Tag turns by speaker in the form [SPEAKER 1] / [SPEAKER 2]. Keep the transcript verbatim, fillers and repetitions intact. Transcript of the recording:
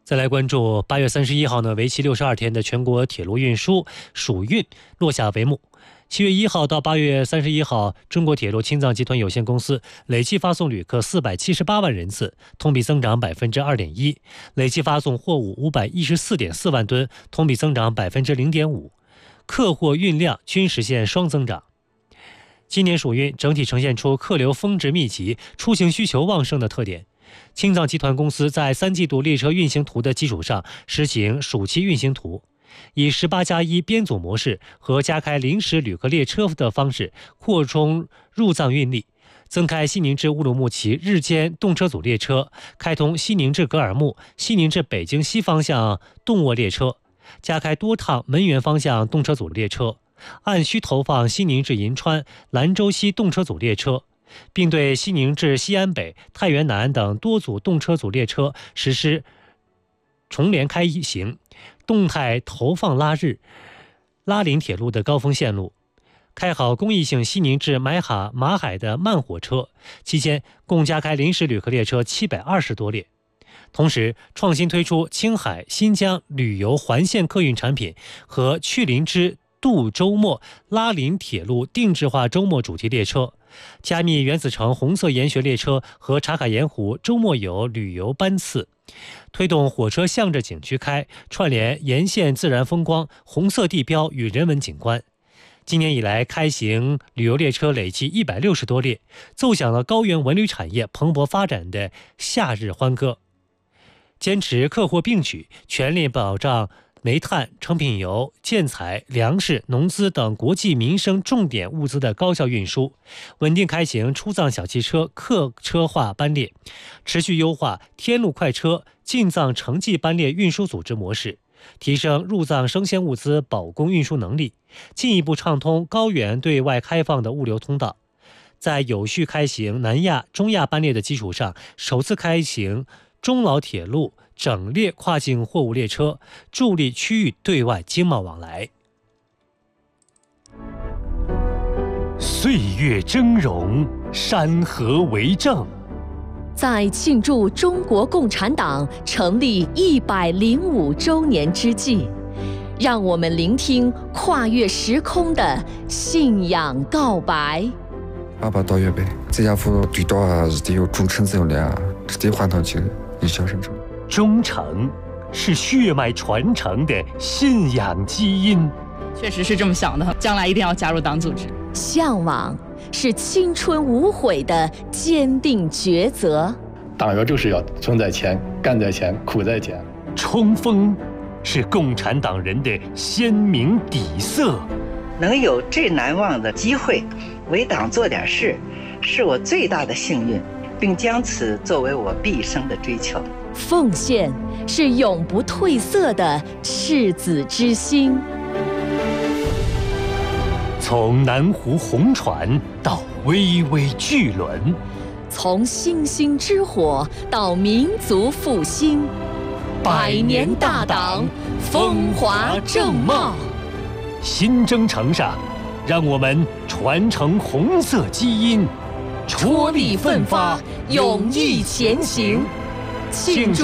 [SPEAKER 1] 再来关注八月三十一号呢，为期六十二天的全国铁路运输暑运落下帷幕。七月一号到八月三十一号，中国铁路青藏集团有限公司累计发送旅客四百七十八万人次，同比增长百分之二点一；累计发送货物五百一十四点四万吨，同比增长百分之零点五。客货运量均实现双增长。今年暑运整体呈现出客流峰值密集、出行需求旺盛的特点。青藏集团公司在三季度列车运行图的基础上，实行暑期运行图，以十八加一编组模式和加开临时旅客列车的方式扩充入藏运力，增开西宁至乌鲁木齐日间动车组列车，开通西宁至格尔木、西宁至北京西方向动卧列车，加开多趟门源方向动车组列车，按需投放西宁至银川、兰州西动车组列车，并对西宁至西安北、太原南等多组动车组列车实施重联开行，动态投放拉日、拉临铁路的高峰线路，开好公益性西宁至买哈马海的慢火车，期间共加开临时旅客列车七百二十多列。同时，创新推出青海、新疆旅游环线客运产品和去临之度周末拉临铁路定制化周末主题列车，加密原子城红色研学列车和茶卡盐湖周末游旅游班次，推动火车向着景区开，串联沿线自然风光、红色地标与人文景观。今年以来开行旅游列车累计一百六十多列，奏响了高原文旅产业蓬勃发展的夏日欢歌。坚持客货并举，全力保障煤炭、成品油、建材、粮食、农资等国际民生重点物资的高效运输，稳定开行出藏小汽车客车化班列，持续优化天路快车、进藏城际班列运输组织模式，提升入藏生鲜物资保供运输能力，进一步畅通高原对外开放的物流通道。在有序开行南亚、中亚班列的基础上，首次开行中老铁路整列跨境货物列车，助力区域对外经贸往来。岁月峥嵘，山河为证。
[SPEAKER 2] 在庆祝中国共产党成立一百零五周年之际，让我们聆听跨越时空的信仰告白。
[SPEAKER 3] 阿爸到月呗，这家伙最多啊是得有忠诚责任啊，是得换上去一小生中。
[SPEAKER 1] 忠诚是血脉传承的信仰基因，
[SPEAKER 4] 确实是这么想的，将来一定要加入党组织。
[SPEAKER 2] 向往是青春无悔的坚定抉择。
[SPEAKER 5] 党员就是要存在前、干在前、苦在前。
[SPEAKER 1] 冲锋是共产党人的鲜明底色。
[SPEAKER 6] 能有这难忘的机会为党做点事，是我最大的幸运，并将此作为我毕生的追求。
[SPEAKER 2] 奉献是永不褪色的赤子之心。
[SPEAKER 1] 从南湖红船到巍巍巨轮，
[SPEAKER 2] 从星星之火到民族复兴，百年大党，风华正茂。
[SPEAKER 1] 新征程上，让我们传承红色基因，
[SPEAKER 2] 踔厉奋发，勇毅前行。庆祝